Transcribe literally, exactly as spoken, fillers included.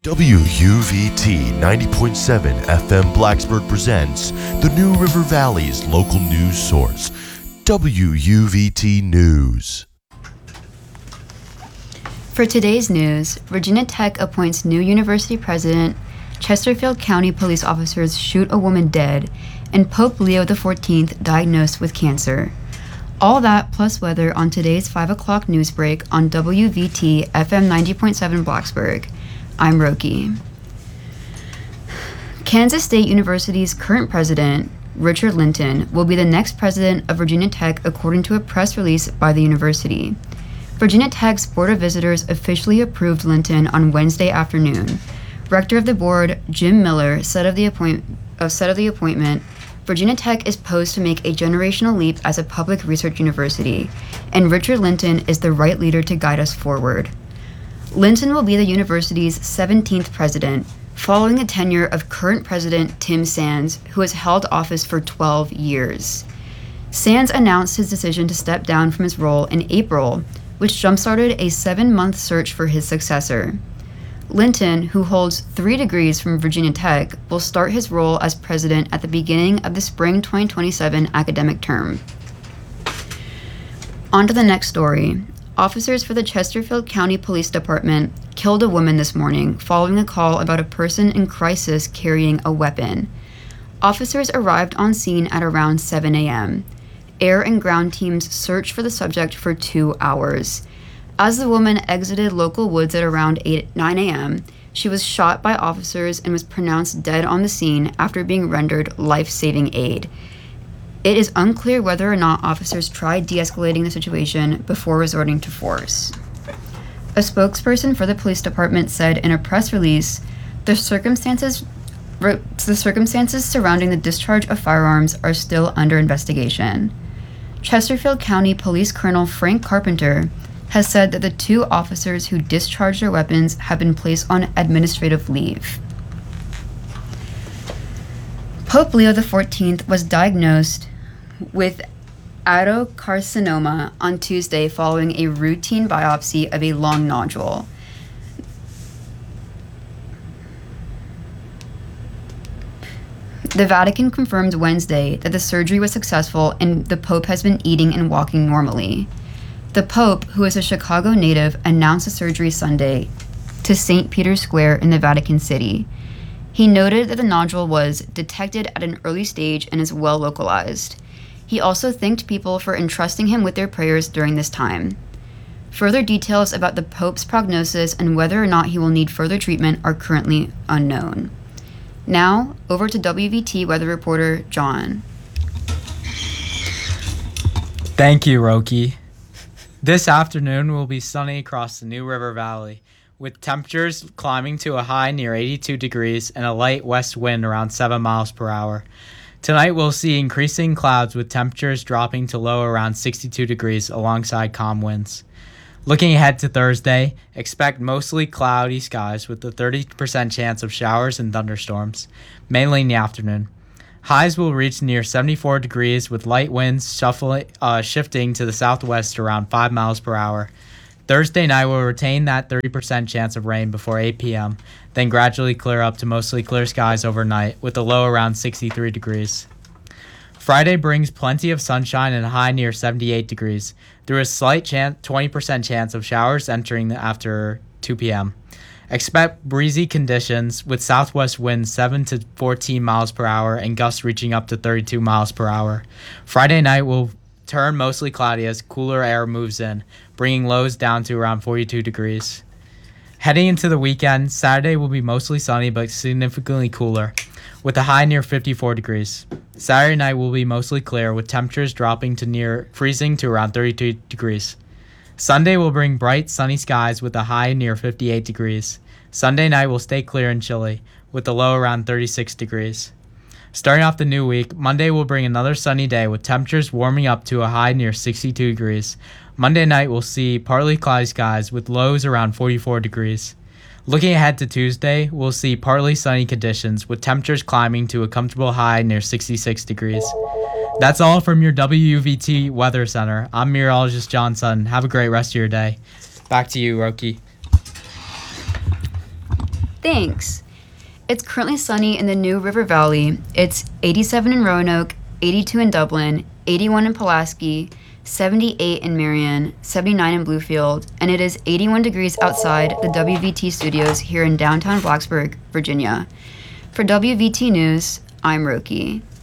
W U V T ninety point seven F M Blacksburg presents the New River Valley's local news source, W U V T News. For today's news, Virginia Tech appoints new university president, Chesterfield County police officers shoot a woman dead, and Pope Leo the fourteenth diagnosed with cancer. All that plus weather on today's five o'clock news break on W V T F M ninety point seven Blacksburg. I'm Roki. Kansas State University's current president, Richard Linton, will be the next president of Virginia Tech according to a press release by the university. Virginia Tech's Board of Visitors officially approved Linton on Wednesday afternoon. Rector of the board, Jim Miller, said of the, appoint- uh, said of the appointment, Virginia Tech is poised to make a generational leap as a public research university, and Richard Linton is the right leader to guide us forward. Linton will be the university's seventeenth president, following the tenure of current president Tim Sands, who has held office for twelve years. Sands announced his decision to step down from his role in April, which jump-started a seven-month search for his successor. Linton, who holds three degrees from Virginia Tech, will start his role as president at the beginning of the spring twenty twenty-seven academic term. On to the next story. Officers for the Chesterfield County Police Department killed a woman this morning following a call about a person in crisis carrying a weapon. Officers arrived on scene at around seven a.m. Air and ground teams searched for the subject for two hours. As the woman exited local woods at around nine a.m., she was shot by officers and was pronounced dead on the scene after being rendered life-saving aid. It is unclear whether or not officers tried de-escalating the situation before resorting to force. A spokesperson for the police department said in a press release, the circumstances the circumstances surrounding the discharge of firearms are still under investigation. Chesterfield County Police Colonel Frank Carpenter has said that the two officers who discharged their weapons have been placed on administrative leave. Pope Leo the fourteenth was diagnosed with adenocarcinoma on Tuesday following a routine biopsy of a lung nodule. The Vatican confirmed Wednesday that the surgery was successful and the Pope has been eating and walking normally. The Pope, who is a Chicago native, announced the surgery Sunday to Saint Peter's Square in the Vatican City. He noted that the nodule was detected at an early stage and is well localized. He also thanked people for entrusting him with their prayers during this time. Further details about the Pope's prognosis and whether or not he will need further treatment are currently unknown. Now, over to W V T weather reporter John. Thank you, Roki. This afternoon will be sunny across the New River Valley, with temperatures climbing to a high near eighty-two degrees and a light west wind around seven miles per hour. Tonight we'll see increasing clouds with temperatures dropping to low around sixty-two degrees alongside calm winds. Looking ahead to Thursday, expect mostly cloudy skies with a thirty percent chance of showers and thunderstorms, mainly in the afternoon. Highs will reach near seventy-four degrees with light winds shuffling, uh, shifting to the southwest around five miles per hour. Thursday night will retain that thirty percent chance of rain before eight p.m., then gradually clear up to mostly clear skies overnight with a low around sixty-three degrees. Friday brings plenty of sunshine and a high near seventy-eight degrees. There is a slight chance, twenty percent chance of showers entering after two p.m. Expect breezy conditions with southwest winds seven to fourteen miles per hour and gusts reaching up to thirty-two miles per hour. Friday night will turn mostly cloudy as cooler air moves in, bringing lows down to around forty-two degrees. Heading into the weekend, Saturday will be mostly sunny but significantly cooler, with a high near fifty-four degrees. Saturday night will be mostly clear, with temperatures dropping to near freezing to around thirty-two degrees. Sunday will bring bright, sunny skies with a high near fifty-eight degrees. Sunday night will stay clear and chilly, with a low around thirty-six degrees. Starting off the new week, Monday will bring another sunny day with temperatures warming up to a high near sixty-two degrees. Monday night will see partly cloudy skies with lows around forty-four degrees. Looking ahead to Tuesday, we'll see partly sunny conditions with temperatures climbing to a comfortable high near sixty-six degrees. That's all from your W U V T Weather Center. I'm meteorologist John Sutton. Have a great rest of your day. Back to you, Roki. Thanks. It's currently sunny in the New River Valley. It's eighty-seven in Roanoke, eighty-two in Dublin, eighty-one in Pulaski, seventy-eight in Marion, seventy-nine in Bluefield, and it is eighty-one degrees outside the W V T studios here in downtown Blacksburg, Virginia. For W V T News, I'm Roki.